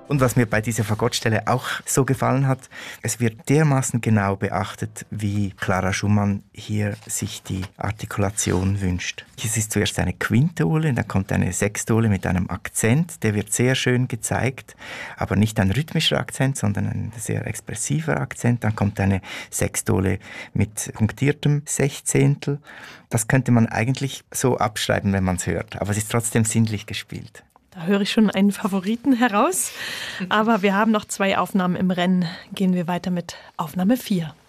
Und was mir bei dieser Fagottstelle auch so gefallen hat, es wird dermaßen genau beachtet, wie Clara Schumann hier sich die Artikulation wünscht. Es ist zuerst eine Quintole, dann kommt eine Sextole mit einem Akzent, der wird sehr schön gezeigt, aber nicht ein rhythmischer Akzent, sondern ein sehr expressiver Akzent. Dann kommt eine Sextole mit punktiertem Sechzehntel. Das könnte man eigentlich so abschreiben, wenn man es hört, aber es ist trotzdem sinnlich gespielt. Da höre ich schon einen Favoriten heraus. Aber wir haben noch 2 Aufnahmen im Rennen. Gehen wir weiter mit Aufnahme 4.